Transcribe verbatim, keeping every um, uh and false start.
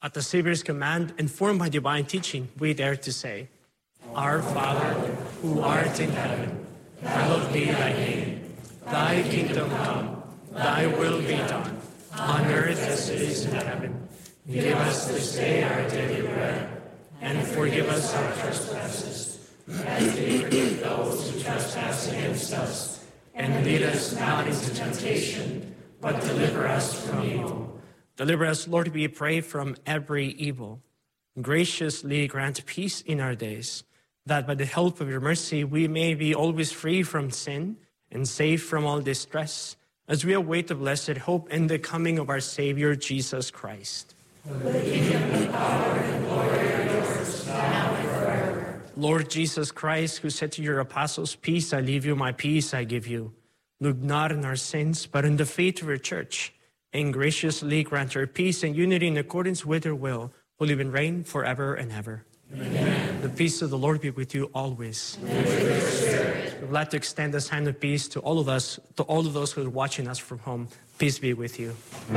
At the Savior's command, informed by divine teaching, we dare to say, Our Father, who art in heaven, hallowed be thy name. Thy kingdom come, thy will be done, on earth as it is in heaven. Give us this day our daily bread, and forgive us our trespasses, as we forgive those who trespass against us. And lead us not into temptation, but deliver us from evil. Deliver us, Lord, we pray, from every evil. Graciously grant peace in our days, that by the help of your mercy we may be always free from sin and safe from all distress, as we await the blessed hope and the coming of our Savior, Jesus Christ. For the kingdom, the power, and glory are yours, now and forever. Lord Jesus Christ, who said to your apostles, Peace I leave you, my peace I give you, look not on our sins, but in the faith of your church, and graciously grant her peace and unity in accordance with her will, who live and reign forever and ever. Amen. The peace of the Lord be with you always. And with your spirit. We'd like to extend this hand of peace to all of us, to all of those who are watching us from home. Peace be with you.